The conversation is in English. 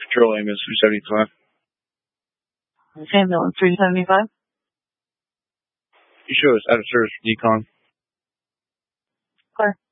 Patrol ambulance 375. Ambulance 375. You show us out of service for decon. Clear.